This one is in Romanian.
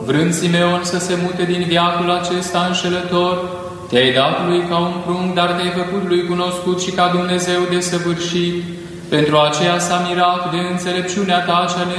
Vrând Simeon să se mute din veacul acesta înșelător, te-ai dat lui ca un prunc, dar te-ai făcut lui cunoscut și ca Dumnezeu desăvârșit. Pentru aceea s-a mirat de înțelepciunea ta cea